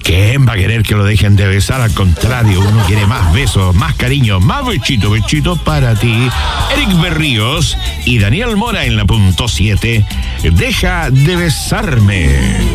¿Quién va a querer que lo dejen de besar? Al contrario, uno quiere más besos, más cariño, más bechito para ti. Eric Berríos y Daniel Mora en la punto 7. Deja de besarme.